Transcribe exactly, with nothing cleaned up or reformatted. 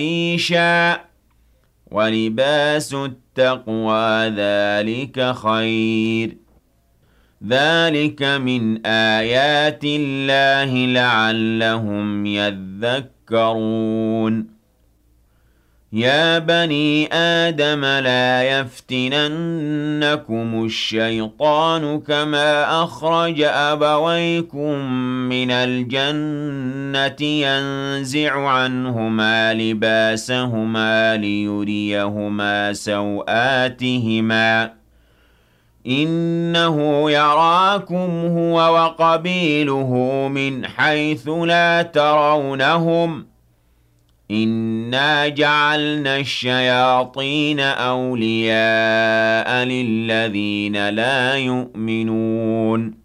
عيشا ولباس التقوى ذلك خير ذلك من آيات الله لعلهم يذكرون يا بني آدم لا يفتننكم الشيطان كما أخرج أبويكم من الجنة ينزع عنهما لباسهما ليريهما سوآتهما إنه يراكم هو وقبيله من حيث لا ترونهم إنا جعلنا الشياطين أولياء للذين لا يؤمنون